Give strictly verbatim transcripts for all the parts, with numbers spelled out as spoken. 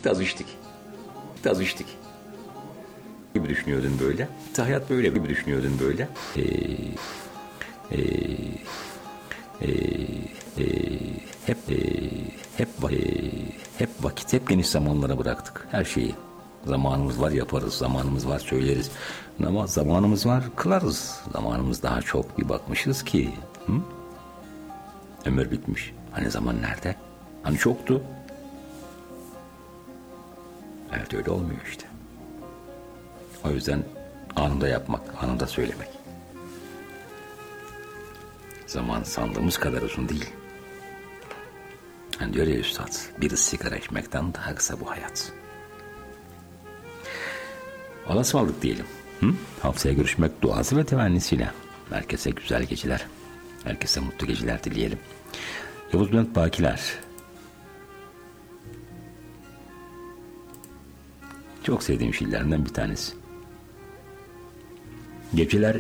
Az içtik. Az içtik. Gibi düşünüyordun böyle. Hayat böyle gibi düşünüyordun böyle. Ee, e, e, e, hep e, hep e, hep vakit, hep geniş zamanlara bıraktık her şeyi. Zamanımız var yaparız, zamanımız var söyleriz. Ama zamanımız var kılarız. Zamanımız daha çok, bir bakmışız ki hı? Ömür bitmiş. Hani zaman nerede? Hani çoktu. Evet, öyle olmuyor işte. O yüzden anında yapmak, anında söylemek. Zaman sandığımız kadar uzun değil. Hani diyor ya üstad, bir sigara içmekten daha kısa bu hayat. Allah'a ısmarladık diyelim. Hı? Haftaya görüşmek duası ve temennisiyle. Herkese güzel geceler. Herkese mutlu geceler dileyelim. Yavuz Bülent Bakiler. Çok sevdiğim şiirlerinden bir tanesi. Geceler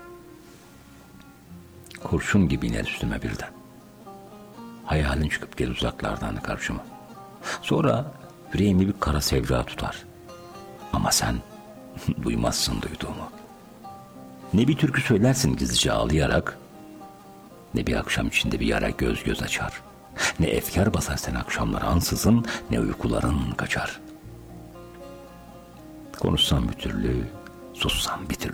kurşun gibi iner üstüme birden. Hayalin çıkıp gelir uzaklardan karşıma. Sonra yüreğimi bir kara sevda tutar. Ama sen duymazsın duyduğumu. Ne bir türkü söylersin gizlice ağlayarak, ne bir akşam içinde bir yara göz göz açar. Ne efkar basar sen akşamlar ansızın, ne uykuların kaçar. Konuşsam bir türlü, sussam bir türlü.